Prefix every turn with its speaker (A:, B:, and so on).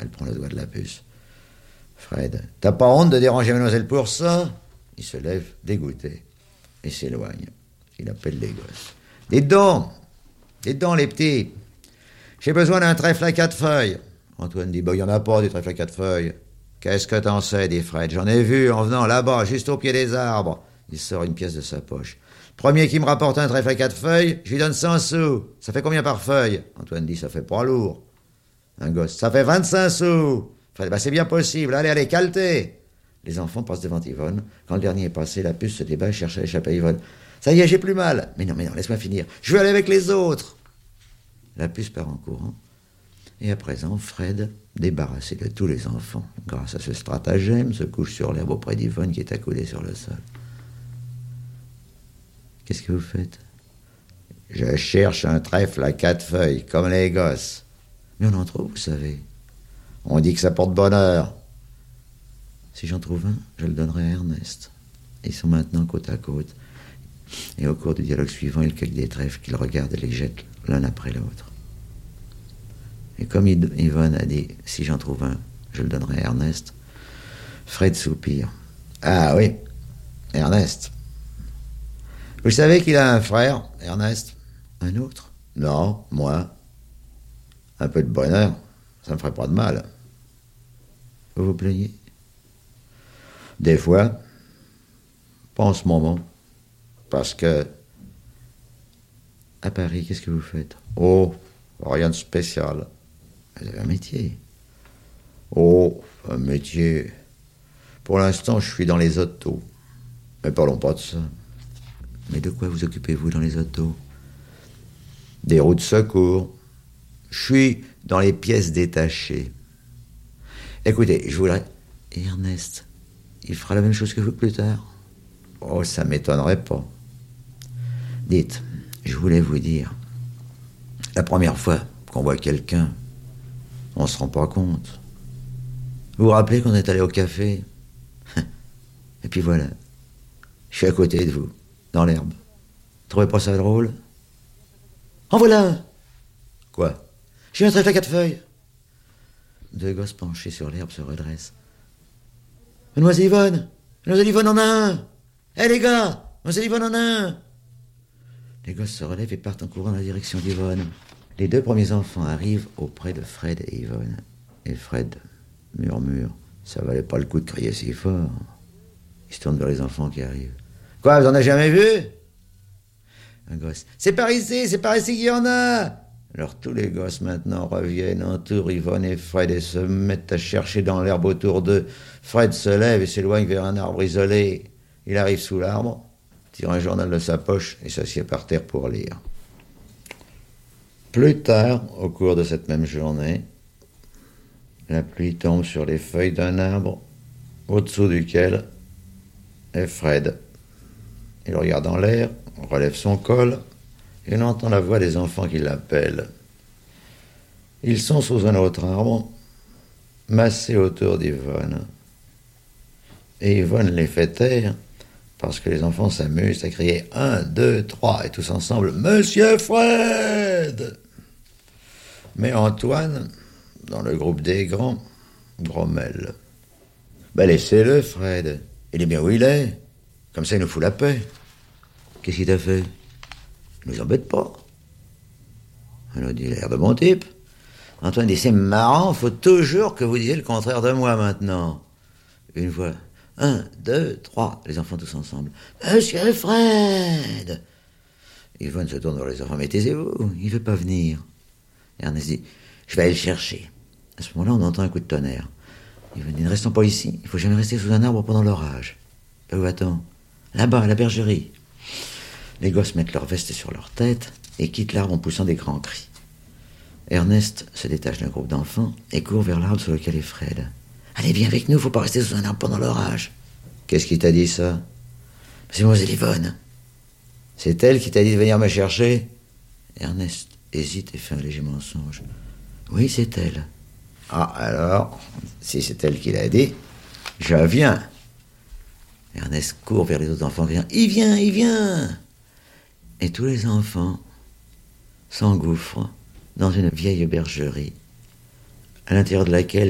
A: Elle prend le doigt de la puce. Fred, t'as pas honte de déranger mademoiselle pour ça? Il se lève, dégoûté, et s'éloigne. Il appelle les gosses. Dites donc, les petits, j'ai besoin d'un trèfle à 4 feuilles. Antoine dit, il y en a pas des trèfles à 4 feuilles. Qu'est-ce que t'en sais, dit Fred. J'en ai vu en venant là-bas, juste au pied des arbres. Il sort une pièce de sa poche. Premier qui me rapporte un trèfle à 4 feuilles, je lui donne 100 sous. Ça fait combien par feuille? Antoine dit, ça fait pas lourd. Un gosse, ça fait 25 sous. Fred, c'est bien possible, allez, caletez. Les enfants passent devant Yvonne. Quand le dernier est passé, la puce se débat et cherche à échapper à Yvonne. Ça y est, j'ai plus mal. Mais non, laisse-moi finir. Je veux aller avec les autres. La puce part en courant. Et à présent, Fred, débarrassé de tous les enfants, grâce à ce stratagème, se couche sur l'herbe auprès d'Yvonne qui est accoudée sur le sol. Qu'est-ce que vous faites? Je cherche un trèfle à 4 feuilles, comme les gosses. Mais on en trouve, vous savez. On dit que ça porte bonheur. Si j'en trouve un, je le donnerai à Ernest. Ils sont maintenant côte à côte. Et au cours du dialogue suivant, il cueille des trèfles qu'il regarde et les jette l'un après l'autre. Et comme Yvonne a dit, si j'en trouve un, je le donnerai à Ernest, Fred soupire. Ah oui, Ernest. Vous savez qu'il a un frère, Ernest? Un autre? Non, moi. Un peu de bonheur, ça me ferait pas de mal. Vous vous plaignez? Des fois, pas en ce moment, parce que... À Paris, qu'est-ce que vous faites? Oh, rien de spécial. Vous avez un métier? Oh, un métier... Pour l'instant, je suis dans les autos. Mais parlons pas de ça. Mais de quoi vous occupez-vous dans les autos? Des roues de secours. Je suis dans les pièces détachées. Écoutez, je voudrais... Et Ernest, il fera la même chose que vous plus tard? Oh, ça m'étonnerait pas. Dites, je voulais vous dire, la première fois qu'on voit quelqu'un, on se rend pas compte. Vous vous rappelez qu'on est allé au café? Et puis voilà, je suis à côté de vous, dans l'herbe. Trouvez pas ça drôle? En voilà un! Quoi? J'ai un trèfle à 4 feuilles. Deux gosses penchés sur l'herbe se redressent. Mademoiselle Yvonne en a un! Hé les gars! Mademoiselle Yvonne en a un! Les gosses se relèvent et partent en courant dans la direction d'Yvonne. Les deux premiers enfants arrivent auprès de Fred et Yvonne. Et Fred murmure, ça valait pas le coup de crier si fort. Il se tourne vers les enfants qui arrivent. Quoi, vous en avez jamais vu? Un gosse. C'est par ici qu'il y en a! Alors tous les gosses maintenant reviennent, entourent Yvonne et Fred et se mettent à chercher dans l'herbe autour d'eux. Fred se lève et s'éloigne vers un arbre isolé. Il arrive sous l'arbre, tire un journal de sa poche et s'assied par terre pour lire. Plus tard, au cours de cette même journée, la pluie tombe sur les feuilles d'un arbre au-dessous duquel est Fred. Il regarde en l'air, relève son col, et on entend la voix des enfants qui l'appellent. Ils sont sous un autre arbre, massés autour d'Yvonne. Et Yvonne les fait taire, parce que les enfants s'amusent à crier 1, 2, 3, et tous ensemble, Monsieur Fred! Mais Antoine, dans le groupe des grands, grommelle. Laissez-le, Fred. Il est bien où il est. Comme ça, il nous fout la paix. Qu'est-ce qu'il t'a fait? Il nous embête pas. Alors, il a l'air de bon type. Antoine dit, c'est marrant, faut toujours que vous disiez le contraire de moi maintenant. Une fois, 1, 2, 3, les enfants tous ensemble. Monsieur Fred! Yvonne se tourne vers les enfants, mais taisez-vous, il veut pas venir. Ernest dit, je vais aller le chercher. À ce moment-là, on entend un coup de tonnerre. Yvonne dit, ne restons pas ici, il faut jamais rester sous un arbre pendant l'orage. Où va-t-on? Là-bas, à la bergerie. Les gosses mettent leur veste sur leur tête et quittent l'arbre en poussant des grands cris. Ernest se détache d'un groupe d'enfants et court vers l'arbre sur lequel est Fred. Allez, viens avec nous, faut pas rester sous un arbre pendant l'orage. Qu'est-ce qui t'a dit ça? C'est mademoiselle Yvonne. C'est elle qui t'a dit de venir me chercher? Ernest hésite et fait un léger mensonge. Oui, c'est elle. Ah, alors, si c'est elle qui l'a dit, je viens. Ernest court vers les autres enfants, criant « Il vient, il vient !» Et tous les enfants s'engouffrent dans une vieille bergerie, à l'intérieur de laquelle